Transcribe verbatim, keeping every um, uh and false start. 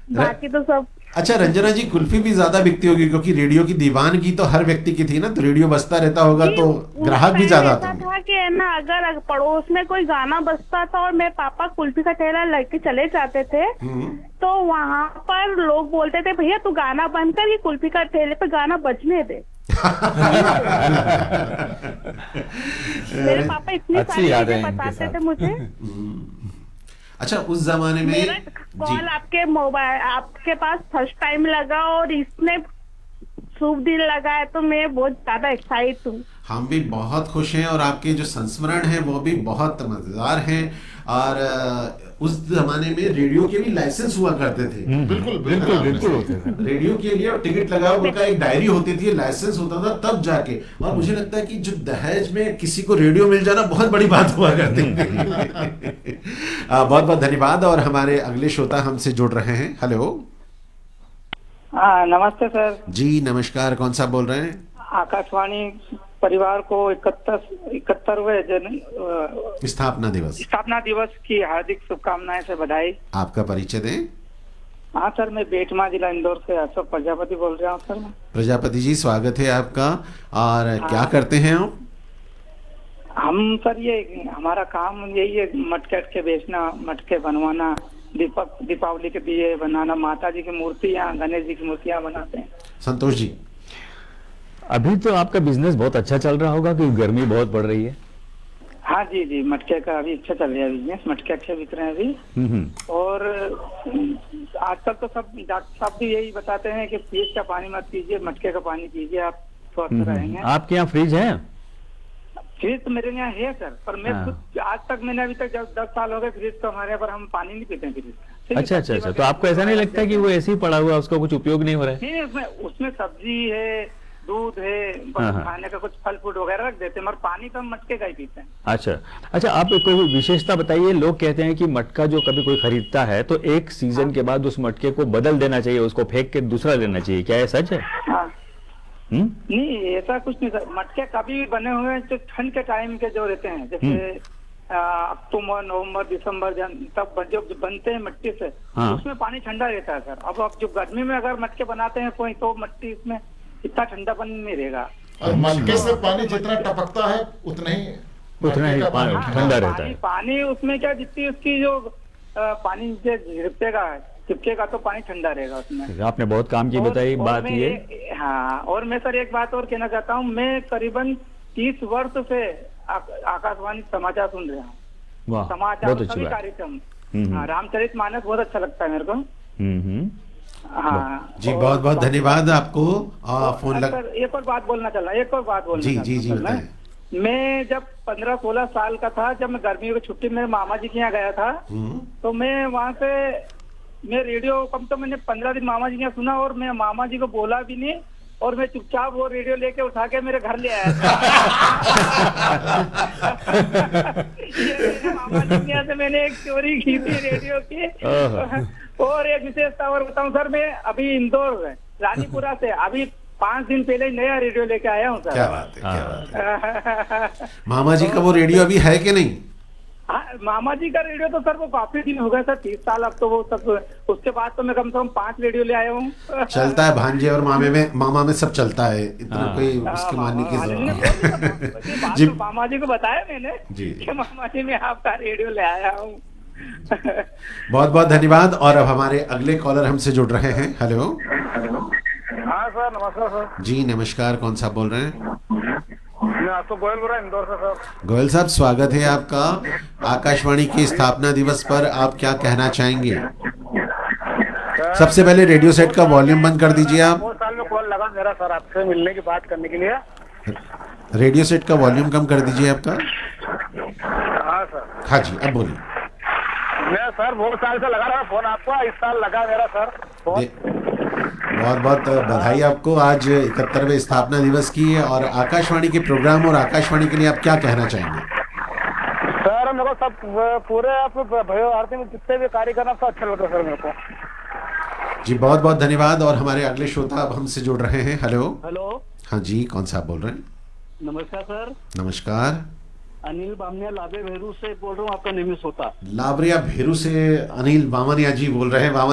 बाकी तो सब। अच्छा रंजना जी, कुल्फी भी ज्यादा बिकती होगी क्योंकि रेडियो की दीवानगी तो हर व्यक्ति की थी ना, तो रेडियो बजता रहता होगा जी तो उस ग्राहक भी टाइम ज्यादा आते ऐसा होंगे। था कि है ना, अगर अगर पड़ोस में कोई गाना बजता था और मेरे पापा कुल्फी का ठेला लेके चले जाते थे, हम्म। तो वहां पर लोग बोलते थे भैया तू गाना बंद कर, ये कुल्फी का ठेले पे गाना बजने दे। ये बोलते थे। मेरे अरे, पापा इतनी अच्छी सारी यादें चीजें हैं इनके बताते थे साथ। मुझे। अच्छा उस जमाने मेरा में। जी। कॉल आपके मोबाइल आपके पास फर्स्ट टाइम लगा और इसने शुभ दिन लगा है, तो मैं बहुत ज्यादा एक्साइट हूँ। हम भी बहुत खुश हैं और आपके जो संस्मरण हैं वो भी बहुत मजेदार हैं। और अ, उस जमाने में रेडियो के भी लाइसेंस हुआ करते थे। हम्म, बिल्कुल बिल्कुल बिल्कुल आपने बिल्कुल सही होते थे। कहा। रेडियो के लिए टिकट लगाओ, उनका एक डायरी होती थी, लाइसेंस होता था तब जाके। और मुझे लगता है कि जो दहेज में किसी को रेडियो मिल जाना बहुत बड़ी बात हुआ करती थी। बहुत बहुत धन्यवाद। और हमारे अगले श्रोता हमसे जुड़ रहे हैं। हेलो। हाँ नमस्ते सर। जी नमस्कार, कौन सा बोल रहे हैं? आकाशवाणी परिवार को इकहत्तर इकहत्तरवे जन अ, स्थापना दिवस। स्थापना दिवस की हार्दिक शुभकामनाएं से बधाई। आपका परिचय दें। हाँ सर, मैं बेटमा जिला इंदौर से अशोक प्रजापति बोल रहा हूँ सर मैं। प्रजापति जी स्वागत है आपका। और हाँ। क्या करते हैं आप? हम सर ये हमारा काम यही है, मटके अटके बेचना, मटके बनवाना, दीपक दीपावली के दिए बनाना, माता जी की मूर्तियाँ, गणेश जी की मूर्तियाँ बनाते हैं। संतोष जी। अभी तो आपका बिजनेस बहुत अच्छा चल रहा होगा क्योंकि गर्मी बहुत बढ़ रही है। हाँ जी जी, मटके का अभी अच्छा चल रहा है बिजनेस, मटके अच्छे बिक रहे हैं अभी। हम्म हम्म। और आजकल तो सब डॉक्टर साहब भी यही बताते हैं कि फ्रिज का पानी मत पीजिए, मटके का पानी पीजिए, आप स्वस्थ हम्म, रहेंगे। आपके यहाँ फ्रिज है? फ्रिज तो मेरे यहाँ है सर, पर मैं हाँ। खुद आज तक मैंने अभी तक जब दस साल हो गए फ्रिज तो हमारे यहाँ पर हम पानी नहीं पीते हैं फ्रिज का। सिर्फ अच्छा अच्छा सब्जी अच्छा, तो वगैरह आपको ऐसा नहीं लगता कि वो ऐसे ही पड़ा हुआ है, उसका कुछ उपयोग नहीं हो रहा है? नहीं, उसमें उसमें सब्जी है, दूध है, हाँ, हाँ। खाने का कुछ फल फ्रूट वगैरह रख देते हैं, मगर पानी तो हम मटके का ही पीते हैं। अच्छा अच्छा, आप कोई विशेषता बताइए। लोग कहते हैं कि मटका जो कभी कोई खरीदता है तो एक सीजन के बाद उस मटके को बदल देना चाहिए, उसको फेंक के दूसरा लेना चाहिए, क्या ये सच है? हाँ हम्म? नहीं, ऐसा कुछ नहीं सर। मटके कभी भी बने हुए हैं जो ठंड के टाइम के जो रहते हैं, जैसे अ, अक्टूबर नवंबर दिसंबर जन तब बन- जो जो बनते हैं मिट्टी से, हाँ। उसमें पानी ठंडा रहता है सर। अब आप जो गर्मी में अगर मटके बनाते हैं कोई, तो मट्टी इसमें इतना ठंडापन नहीं रहेगा। और मटके से पानी जितना टपकता है उतना ही उतना ही मटके का पानी पानी ठंडा रहता पानी है। पानी उसमें क्या, जितनी उसकी जो अ, पानी जो झिड़केगा चिपकेगा तो पानी ठंडा रहेगा उसमें। आपने बहुत काम की और- बताई और बात मैं ये। ये- हाँ, और मैं सर एक बात और कहना चाहता हूँ, मैं करीबन तीस वर्ष से आ, आकाशवाणी समाचार सुन रहा हूँ। वाह, समाचार बहुत अच्छी सभी बात। कार्यक्रम। हम्म, हाँ, रामचरित मानस बहुत अच्छा लगता है मेरे को। हम्म हम्म। हाँ जी और बहुत बहुत बाकी- धन्यवाद आपको। आ, और फोन लग। सर एक और बात बोलना चला, एक और बात बोलना जी चाहता जी हूँ जी सर मैं। बताएं। मैं जब पंद्रह सोलह साल का था, जब मैं गर्मियों की छुट्टी में मामा जी के यहाँ गया था, हम्म। तो मैं वहाँ से मैं रेडियो कम तो मैंने पंद्रह दिन मामा जी के यहाँ सुना, और मैं मामा जी को बोला भी नहीं, और मैं चुपचाप वो रेडियो लेके उठा के मेरे घर ले आया था। ये मेरे मामा जी के यहाँ से मैंने एक चोरी की थी रेडियो की। और एक विशेषता और बताऊं सर, मैं अभी इंदौर रानीपुरा से अभी पांच दिन पहले ही नया रेडियो लेके आया हूँ सर। क्या बात है, क्या बात है। मामा जी का वो रेडियो अभी है कि नहीं? हाँ, मामा जी का रेडियो तो सर वो काफी दिन हो गए सर, तीस साल अब तो वो सब। उसके बाद तो मैं कम से कम पांच रेडियो ले आया हूँ। चलता है भांजे और मामे में, मामा में सब चलता है, इतना हाँ। कोई हाँ, उसके मामा- मानने की मामा जी ने जरूरत बोली नहीं। तो- ये बात जी। तो मामा जी को बताया मैंने जी। कि मामा जी मैं आपका रेडियो ले आया हूँ। बहुत बहुत धन्यवाद। और अब हमारे अगले कॉलर हमसे जुड़ रहे हैं। हेलो। हाँ सर, नमस्कार सर। जी नमस्कार, कौन सा बोल रहे हैं? मैं आपको गोयल बोल रहा हूँ इंदौर से सर। गोयल साहब स्वागत है आपका। आकाशवाणी के स्थापना दिवस पर आप क्या कहना चाहेंगे? सबसे पहले रेडियो सेट का वॉल्यूम बंद कर दीजिए आप। बहुत साल में कॉल लगा मेरा सर, आपसे मिलने की बात करने के लिए। रेडियो सेट का वॉल्यूम कम कर दीजिए आपका। हाँ सर। हाँ जी अब बोलिए। मैं सर बहुत साल से लगा रहा फोन आपका, इस साल लगा मेरा सर फोन। दे- बहुत बहुत बधाई आपको आज इकहत्तरवें स्थापना दिवस की। और आकाशवाणी के प्रोग्राम और आकाशवाणी के लिए आप क्या कहना चाहेंगे? सर मेरे को सब पूरे आप भयो आरती में जितने भी कार्य करना सब अच्छा लगता है सर मेरे को। जी बहुत बहुत धन्यवाद। और हमारे अगले श्रोता अब हमसे जुड़ रहे हैं। हेलो। हेलो, हाँ जी, कौन सा आप बोल रहे हैं? नमस्कार सर। नमस्कार। अनिल बामनिया लाभे भेरू से बोल रहा हूँ, आपका निमिष होता। लाबरिया भेरू से अनिल बामनिया जी बोल रहे हैं।